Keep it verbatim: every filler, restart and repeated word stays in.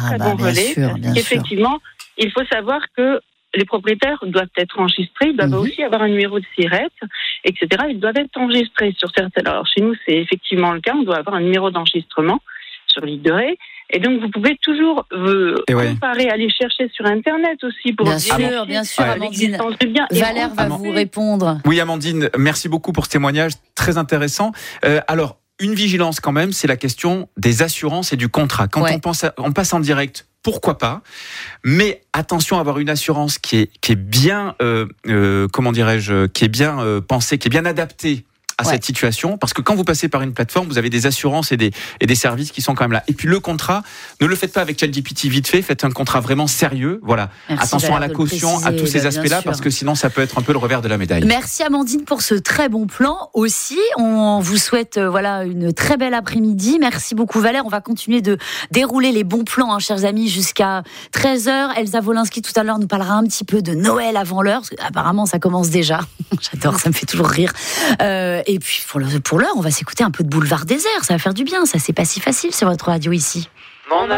très bah, bon bien relais. sûr, bien Effectivement, il faut savoir que les propriétaires doivent être enregistrés, ils doivent mmh. aussi avoir un numéro de SIRET, et cetera. Ils doivent être enregistrés sur certaines. Alors chez nous, c'est effectivement le cas. On doit avoir un numéro d'enregistrement sur l'île de Ré. Et donc, vous pouvez toujours euh, comparer, ouais. aller chercher sur Internet aussi pour bien sûr, vérifier bien sûr, ouais. Amandine. Bien. Valère va Amand... vous répondre. Oui, Amandine, merci beaucoup pour ce témoignage très intéressant. Euh, alors, une vigilance quand même, c'est la question des assurances et du contrat. Quand ouais. on, pense à, on passe en direct, pourquoi pas ? Mais attention à avoir une assurance qui est, qui est bien, euh, euh, comment dirais-je, qui est bien euh, pensée, qui est bien adaptée à ouais. cette situation, parce que quand vous passez par une plateforme, vous avez des assurances et des, et des services qui sont quand même là. Et puis le contrat, ne le faites pas avec ChatGPT vite fait, faites un contrat vraiment sérieux. Voilà. Merci, attention à la caution, à tous ces aspects-là, parce que sinon ça peut être un peu le revers de la médaille. Merci Amandine pour ce très bon plan aussi. On vous souhaite euh, voilà une très belle après-midi. Merci beaucoup Valère. On va continuer de dérouler les bons plans, hein, chers amis, jusqu'à treize heures. Elsa Wolinski tout à l'heure nous parlera un petit peu de Noël avant l'heure. Parce que, apparemment ça commence déjà. J'adore, ça me fait toujours rire. Euh, Et puis, pour l'heure, on va s'écouter un peu de Boulevard Désert. Ça va faire du bien, ça, c'est pas si facile sur votre radio ici.